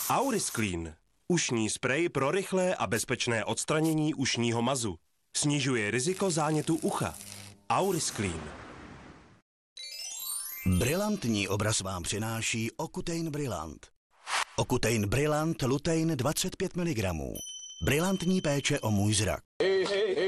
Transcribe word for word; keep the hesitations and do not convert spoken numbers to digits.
Aurisclean. Ušní sprej pro rychlé a bezpečné odstranění ušního mazu. Snižuje riziko zánětu ucha. Aurisclean. Brilantní obraz vám přináší Ocutein Brillant. Ocutein Brillant Lutein dvacet pět miligramů. Brilantní péče o můj zrak.